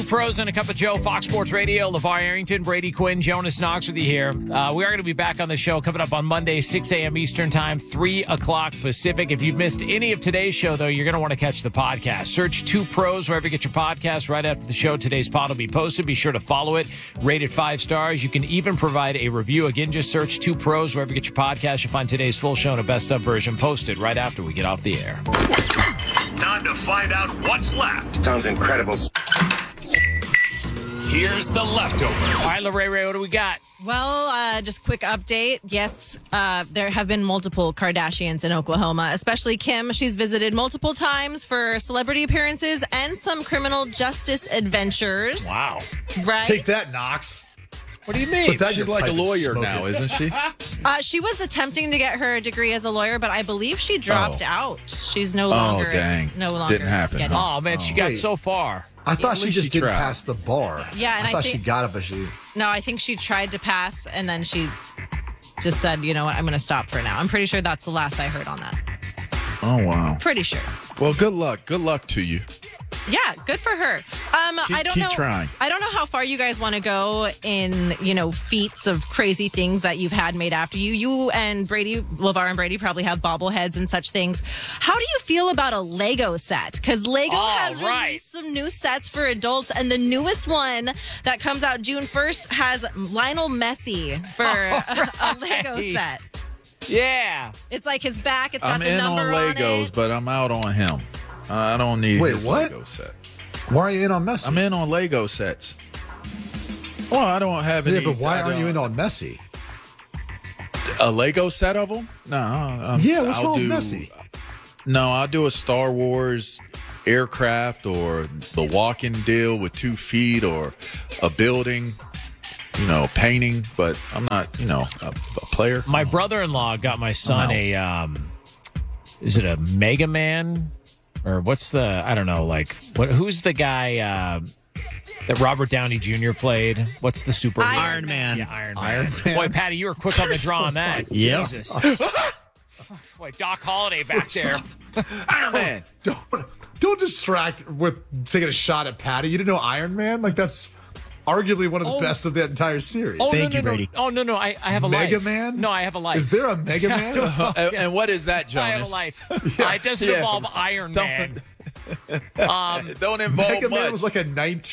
Two pros and a cup of Joe, Fox Sports Radio. LeVar Arrington, Brady Quinn, Jonas Knox with you here. We are going to be back on the show coming up on Monday, 6 a.m. Eastern Time, 3 o'clock Pacific. If you've missed any of today's show, though, you're going to want to catch the podcast. Search Two Pros wherever you get your podcast. Right after the show, today's pod will be posted. Be sure to follow it. Rate it 5 stars. You can even provide a review. Again, just search Two Pros wherever you get your podcast. You'll find today's full show and a best-of version posted right after we get off the air. Time to find out what's left. Sounds incredible. Here's the leftovers. All right, Ray, what do we got? Well, just quick update. Yes, there have been multiple Kardashians in Oklahoma, especially Kim. She's visited multiple times for celebrity appearances and some criminal justice adventures. Wow. Right? Take that, Knox. What do you mean? She's like a lawyer now, isn't she? She was attempting to get her degree as a lawyer, but I believe she dropped out. She's no longer. No longer. Didn't happen. getting- Oh, man, she got so far. I thought she least just she didn't tried. pass the bar. Yeah, and I I thought think- she got it, but she... No, I think she tried to pass, and then she just said, you know what, I'm going to stop for now. I'm pretty sure that's the last I heard on that. Oh, wow. Pretty sure. Well, good luck. Good luck to you. Yeah, good for her. I don't keep know. trying. I don't know how far you guys want to go in, feats of crazy things that you've had made after you. You and Brady, LeVar and Brady probably have bobbleheads and such things. How do you feel about a Lego set? Because Lego has released some new sets for adults, and the newest one that comes out June 1st has Lionel Messi for a Lego set. Yeah. It's like his back. It's got I'm the in on number Legos, on it. but I'm out on him. I don't need Wait, his what? Lego set. Why are you in on Messi? I'm in on Lego sets. Well, I don't have any. Yeah, but why aren't you in on Messi? A Lego set of them? No. Yeah, what's I'll wrong with Messi? No, I'll do a Star Wars aircraft or the walking deal with 2 feet or a building, painting, but I'm not, a player. My brother-in-law got my son is it a Mega Man? Or what's the, I don't know, who's the guy that Robert Downey Jr. played? What's the super Iron Man. Yeah, Iron Man. Iron Man. Boy, Patty, you were quick on the draw on that. Yeah. Jesus. Boy, Doc Holliday back there. Iron Man. Don't distract with taking a shot at Patty. You didn't know Iron Man? That's arguably one of the best of the entire series. Thank you, Brady. Oh, no, I have a life. Mega Man? No, I have a life. Is there a Mega Man? And what is that, I Jonas? have a life. It doesn't involve Iron Man. Don't involve Mega much. Man was like a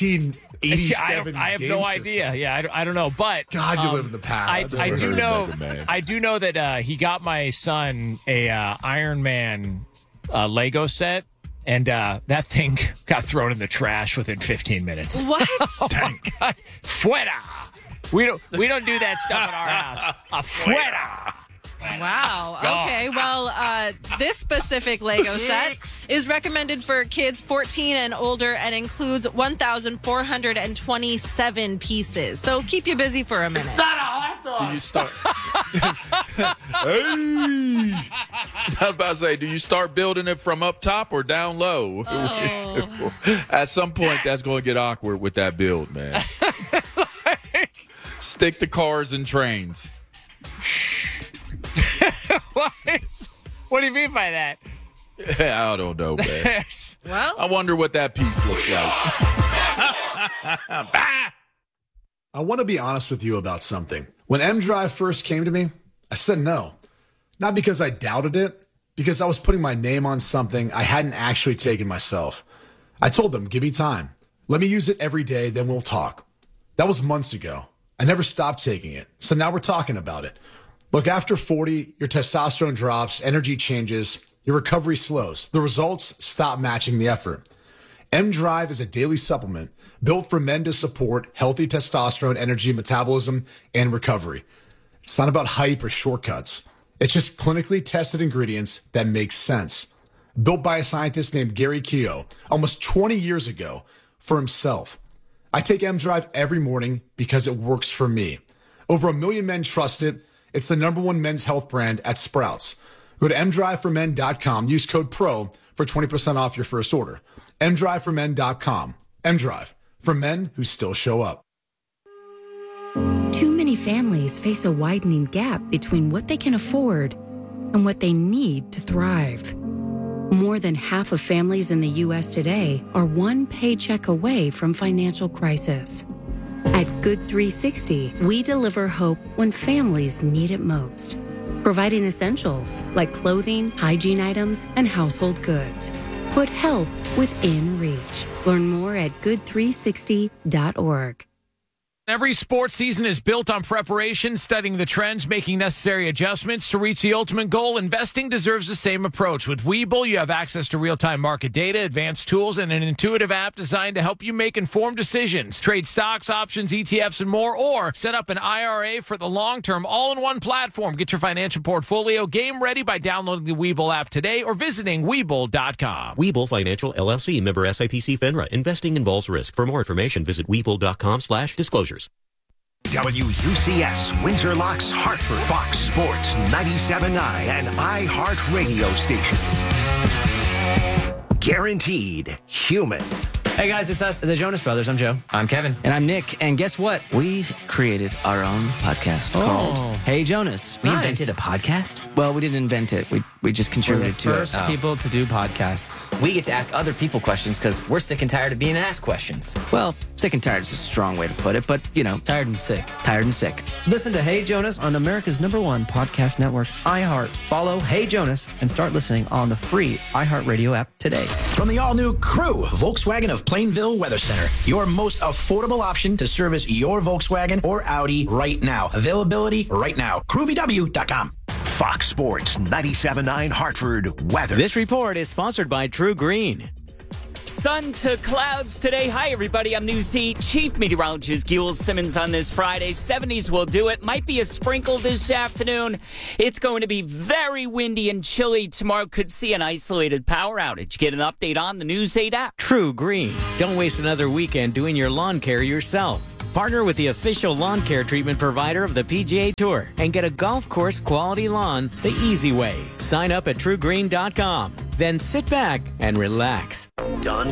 1987 I have game no system. idea. Yeah, I don't know. But God, you live in the past. I do heard of know. Mega Man. I do know that he got my son a Iron Man Lego set, and that thing got thrown in the trash within 15 minutes. What? God. Fuera. We don't do that stuff in our house. A fuera. Wow. Okay. Well, this specific Lego set is recommended for kids 14 and older and includes 1,427 pieces. So keep you busy for a minute. Do you start? Hey! I was about to say, do you start building it from up top or down low? Oh. At some point, that's going to get awkward with that build, man. Stick to cars and trains. What do you mean by that? I don't know, man. Well, I wonder what that piece looks like. I want to be honest with you about something. When M-Drive first came to me, I said no. Not because I doubted it, because I was putting my name on something I hadn't actually taken myself. I told them, give me time. Let me use it every day, then we'll talk. That was months ago. I never stopped taking it. So now we're talking about it. Look, after 40, your testosterone drops, energy changes, your recovery slows. The results stop matching the effort. M-Drive is a daily supplement built for men to support healthy testosterone, energy, metabolism, and recovery. It's not about hype or shortcuts. It's just clinically tested ingredients that make sense. Built by a scientist named Gary Keogh almost 20 years ago for himself. I take M-Drive every morning because it works for me. Over 1 million men trust it. It's the #1 men's health brand at Sprouts. Go to mdriveformen.com. Use code PRO for 20% off your first order. mdriveformen.com. M-Drive, for men who still show up. Too many families face a widening gap between what they can afford and what they need to thrive. More than half of families in the U.S. today are one paycheck away from financial crisis. At Good 360, we deliver hope when families need it most, providing essentials like clothing, hygiene items, and household goods. Put help within reach. Learn more at good360.org. Every sports season is built on preparation, studying the trends, making necessary adjustments to reach the ultimate goal. Investing deserves the same approach. With Webull, you have access to real-time market data, advanced tools, and an intuitive app designed to help you make informed decisions. Trade stocks, options, ETFs, and more, or set up an IRA for the long term, all in one platform. Get your financial portfolio game ready by downloading the Webull app today or visiting Webull.com. Webull Financial LLC, member SIPC FINRA. Investing involves risk. For more information, visit Webull.com/disclosures. WUCS, Windsor Locks, Hartford, Fox Sports 97.9 and iHeart Radio Station. Guaranteed human. Hey guys, it's us, the Jonas Brothers. I'm Joe. I'm Kevin. And I'm Nick. And guess what? We created our own podcast called Hey Jonas. We invented a podcast? Well, we didn't invent it. We just contributed to it. We're the first people to do podcasts. We get to ask other people questions because we're sick and tired of being asked questions. Well, sick and tired is a strong way to put it, but, you know. Tired and sick. Tired and sick. Listen to Hey Jonas on America's #1 podcast network, iHeart. Follow Hey Jonas and start listening on the free iHeartRadio app today. From the all-new Crew, Volkswagen of Plainville Weather Center, your most affordable option to service your Volkswagen or Audi right now. Availability right now. CrewVW.com. Fox Sports 97.9 Hartford weather. This report is sponsored by True Green. Sun to clouds today. Hi, everybody. I'm News Heat Chief Meteorologist Gil Simmons on this Friday. 70s will do it. Might be a sprinkle this afternoon. It's going to be very windy and chilly. Tomorrow could see an isolated power outage. Get an update on the News 8 app. True Green. Don't waste another weekend doing your lawn care yourself. Partner with the official lawn care treatment provider of the PGA Tour and get a golf course quality lawn the easy way. Sign up at TrueGreen.com. Then sit back and relax. Don